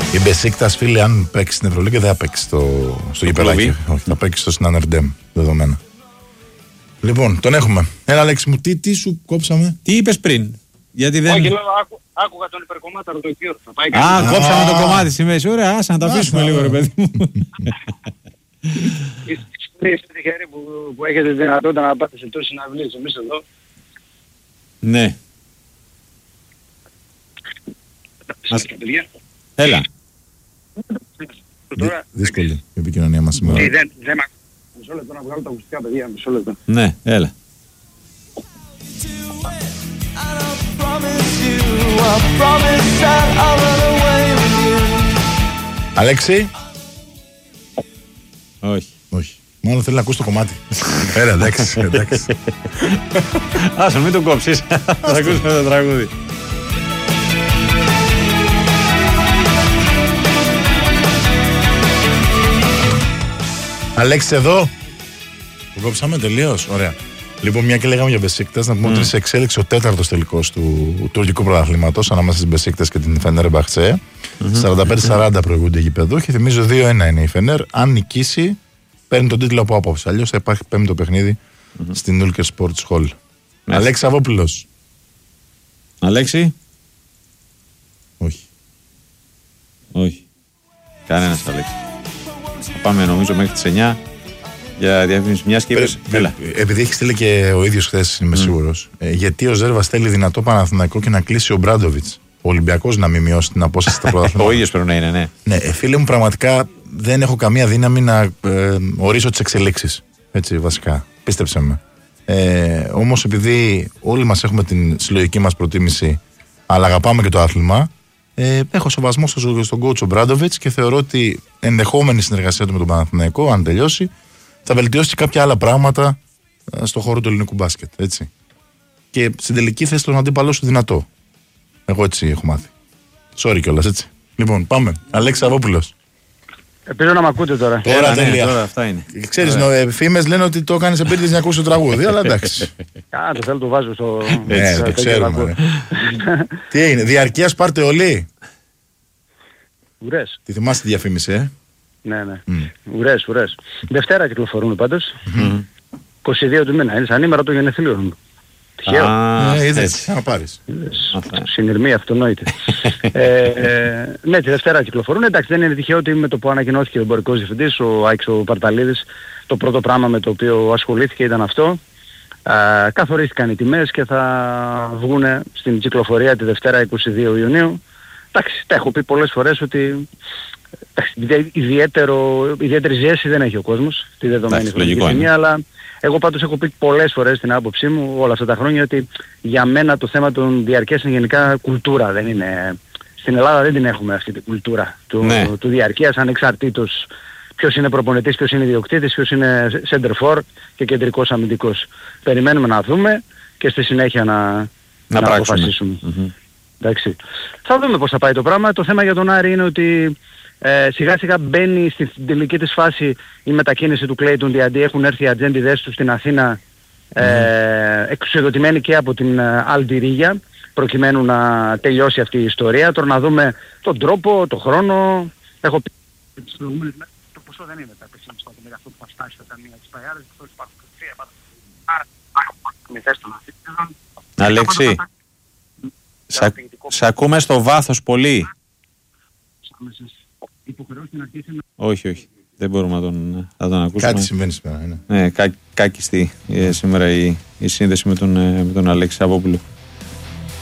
Η Μπεσίκτας, φίλοι, αν παίξει στην Ευρωλίγκα δεν θα παίξει στο γηπεδάκι. Όχι, θα παίξει στο Συνανερντέμ, δεδομένα. Λοιπόν, τον έχουμε. Έλα, Αλέξη μου, τι σου κόψαμε. Τι είπες πριν? Γιατί δεν... Όχι, λέω, άκουγα τον υπερκομμάταρο το κύριο. Κόψαμε το κομμάτι στη μέση. Ωραία, άσε να τα αφήσουμε λίγο, ρε παιδί μου. Είστε τυχεροί που έχετε δυνατότητα να πάτε σε τόσες συναυλίες. Εμείς εδώ. Ναι. Έλα. Δύσκολη η επικοινωνία μας σήμερα. Μισό λεπτό να βγάλω τα ακουστικά, παιδιά, μισό λεπτό. Ναι, έλα. Αλέξη. Όχι. Όχι. Μόνο θέλει να ακούσει το κομμάτι. Έλα, εντάξει. Άσο, μην το κόψεις. Θα ακούσουμε το τραγούδι. Αλέξη, εδώ. Το κόψαμε τελείως. Ωραία. Λοιπόν, μια και λέγαμε για Μπεσίκτας, να πούμε ότι σε εξέλιξη ο τέταρτος τελικός του τουρκικού πρωταθλήματος ανάμεσα στην Μπεσίκτας και την Φενέρμπαχτσε. 45-40 προηγούνται οι γηπεδούχοι. Θυμίζω 2-1 είναι η Φενέρ. Αν νικήσει, παίρνει τον τίτλο από απόψε. Αλλιώς θα υπάρχει πέμπτο παιχνίδι στην Ulker Sports Hall. Αλέξη Αβόπουλος. Αλέξη. Όχι. Όχι. Κανένας Αλέξη. Θα πάμε νομίζω μέχρι τις 9 για διαφήμιση μιας και είπες. Επειδή έχει στείλει και ο ίδιος χθες, είμαι σίγουρος, γιατί ο Ζέρβας θέλει δυνατό Παναθηναϊκό και να κλείσει ο Μπράντοβιτς. Ο Ολυμπιακός να μην μειώσει την απόσταση στα πρωταθλήματα. Ο ίδιος πρέπει να είναι, ναι. Ναι, φίλε μου, πραγματικά δεν έχω καμία δύναμη να ορίσω τις εξελίξεις. Έτσι, βασικά. Πίστεψε με. Όμως, επειδή όλοι μας έχουμε την συλλογική μας προτίμηση, αλλά αγαπάμε και το άθλημα, έχω σεβασμό στον coach ο Μπράντοβιτς και θεωρώ ότι ενδεχόμενη συνεργασία του με τον Παναθηναϊκό, αν τελειώσει, θα βελτιώσει και κάποια άλλα πράγματα στον χώρο του ελληνικού μπάσκετ. Έτσι. Και στην τελική θέση τον αντίπαλό σου δυνατό. Εγώ έτσι έχω μάθει. Sorry κιόλας, έτσι. Λοιπόν, πάμε. Αλέξη Αβόπουλος. Ελπίζω να μ' ακούτε τώρα. Τώρα τέλεια. Τώρα αυτά είναι. Ξέρεις, φήμες λένε ότι το έκανες επίτηδες να ακούσει το τραγούδι, αλλά εντάξει. Το θέλω, το βάζω στο... Ναι, το ξέρουμε. Τι έγινε, διαρκείας πάρτε όλοι. Ουρές. Τη θυμάστε τη διαφήμιση, Ναι. Ουρές. Δευτέρα κυκλοφορούν πάντως. 22 του μήνα. Είναι σαν ημέρα του γενεθλίου μου. Τυχαίο. Είδες, να πάρεις. Συνειρμή αυτονόητη. Ναι, τη Δευτέρα κυκλοφορούν. Εντάξει, δεν είναι τυχαίο ότι με το που ανακοινώθηκε ο εμπορικός διευθυντής, ο Άκης ο Παρταλίδης, το πρώτο πράγμα με το οποίο ασχολήθηκε ήταν αυτό. Καθορίστηκαν οι τιμές και θα βγουν στην κυκλοφορία τη Δευτέρα 22 Ιουνίου. Εντάξει, τα έχω πει πολλές φορές ότι ιδιαίτερη ζέση δεν έχει ο κόσμος τη δεδομένη χρονική στιγμή, αλλά εγώ πάντως έχω πει πολλές φορές την άποψή μου όλα αυτά τα χρόνια ότι για μένα το θέμα των διαρκείας είναι γενικά κουλτούρα, δεν είναι... Στην Ελλάδα δεν την έχουμε αυτή την κουλτούρα του διαρκείας ανεξαρτήτως ποιος είναι προπονητής, ποιος είναι ιδιοκτήτης, ποιος είναι center for και κεντρικός αμυντικός. Περιμένουμε να δούμε και στη συνέχεια να αποφασίσουμε. Εντάξει. Θα δούμε πώς θα πάει το πράγμα. Το θέμα για τον Άρη είναι ότι σιγά σιγά μπαίνει στην τελική της φάση η μετακίνηση του Κλέιτον Διαντή. Έχουν έρθει οι ατζέντιδες του στην Αθήνα εξουσιοδοτημένοι και από την Αλντι Ρίγια προκειμένου να τελειώσει αυτή η ιστορία. Τώρα να δούμε τον τρόπο, τον χρόνο. Έχω πει τις προηγούμενες μέρες, το ποσό δεν είναι τα 3,5 εκατομμύρια αυτό που θα φτάσει στα ταμεία της Παϊάρας, εκτός υπάρχουν κριτήρια, Αλέξη, σ' ακούμε στο βάθος πολύ. Όχι. Δεν μπορούμε να τον ακούσουμε. Κάτι συμβαίνει σήμερα. Ναι, κάκιστη σήμερα η σύνδεση με τον Αλέξη Αβόπουλο.